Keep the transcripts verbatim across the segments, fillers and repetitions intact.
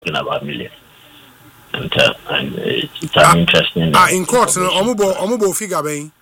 talking about millions. And, uh, and it's, it's an uh, interesting. Ah, uh, in court, omubo omubo figure being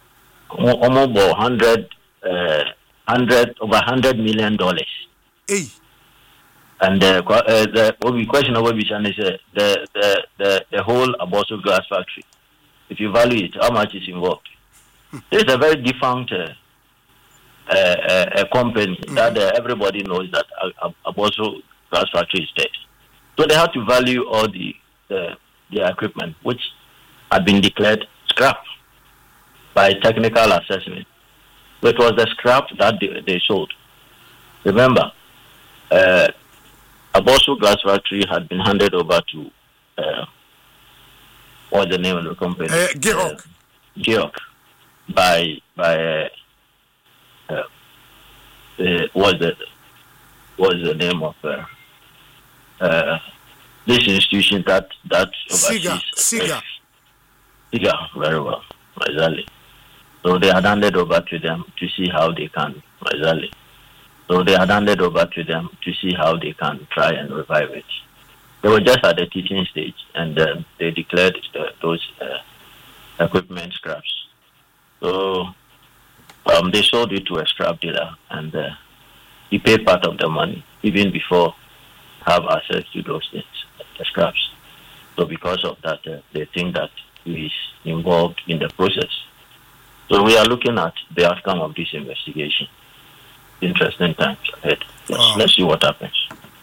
omubo hundred, uh, hundred over hundred million dollars. Hey. And uh, uh, the question of Obishan is uh, the, the the the whole Aboso glass factory. If you value it, how much is involved? It's a very defunct uh, uh, uh, a company mm-hmm. that uh, everybody knows that uh, Aboso glass factory is dead. So they have to value all the the, the equipment, which had been declared scrap by technical assessment. So it was the scrap that they, they sold. Remember, uh, Aboso glass factory had been handed over to uh, what's the name of the company? Uh, Georg. Uh, Georg. By by uh, uh, what's the what's the name of uh, uh, this institution that that Siga Siga Siga very well exactly. So they had handed over to them to see how they can exactly. So they had handed over to them to see how they can try and revive it. They were just at the teaching stage, and uh, they declared the, those uh, equipment scraps. So um, they sold it to a scrap dealer, and uh, he paid part of the money even before have access to those things, the scraps. So because of that, uh, they think that he is involved in the process. So we are looking at the outcome of this investigation. Interesting times ahead. Let's, wow. let's see what happens.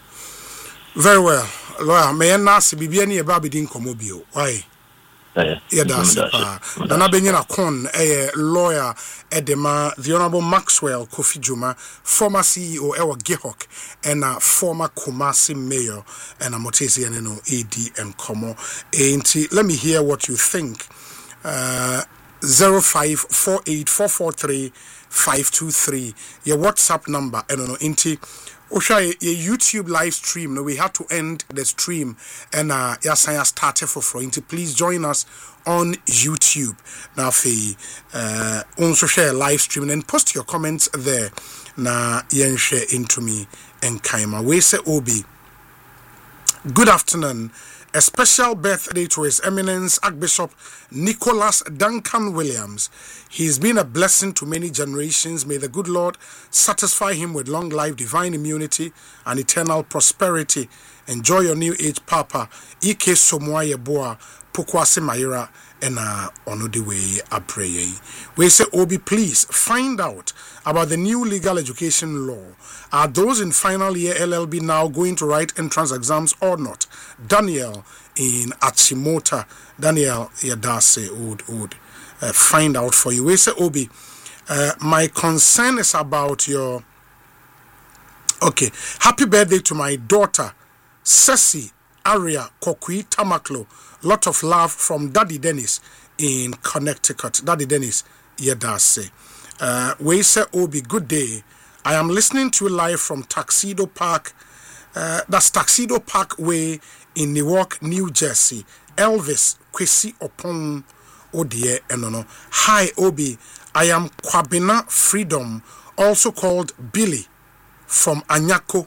Very well. Lawyer, may I ask if you have a bit of why? Yeah, that's it. Nana Benyina Kon, a lawyer, Edema, the Honorable Maxwell Kofi Juma, former C E O Ewa Gehok, and a former Kumasi mayor, and a Motesi and no A D and Como. And let me hear what you think. Uh, zero five four eight four four three five two three. Your WhatsApp number, and no inti. Osha, your YouTube live stream. No, we had to end the stream, and uh, yes, I started for free. Please join us on YouTube. Now, fe uh, also share live stream and post your comments there. Na yen share into me and Kaima. We say Obi. Good afternoon. A special birthday to His Eminence Archbishop Nicholas Duncan Williams. He's been a blessing to many generations. May the good Lord satisfy him with long life, divine immunity, and eternal prosperity. Enjoy your new age, Papa. Ike Somoye Boa, Pokwasi Mayira, and uh, on the way I pray. We say, Obi, please find out about the new legal education law. Are those in final year L L B now going to write entrance exams or not? Daniel in Achimota. Daniel Yadase, old, old. Uh, find out for you. We say, Obi, uh, my concern is about your. Okay. Happy birthday to my daughter, Ceci Aria Kokui Tamaklo. Lot of love from Daddy Dennis in Connecticut. Daddy Dennis Yadase. Uh, we say, Obi, good day. I am listening to you live from Tuxedo Park. Uh, that's Tuxedo Park Way in Newark, New Jersey. Elvis Kwesi Opon Odie Enono. Hi, Obi. I am Kwabena Freedom, also called Billy, from Anyako.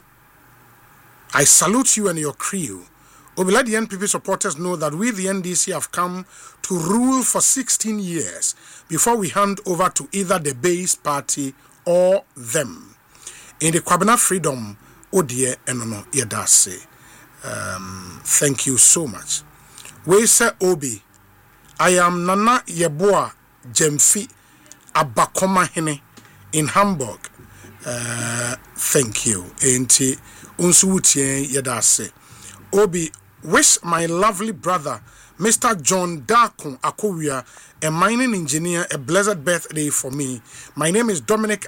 I salute you and your crew. Obi, let the N P P supporters know that we, the N D C, have come to rule for sixteen years before we hand over to either the base party or them. In the Kwabena Freedom, Odie Enono Yedase. Um, thank you so much. We say, Obi, I am Nana Yeboa Jemfi Abakoma Hene in Hamburg. Uh, thank you. Enti Unsuwutien Yedase. Obi, wish my lovely brother, Mister John Darkon Akowia, a mining engineer, a blessed birthday for me. My name is Dominic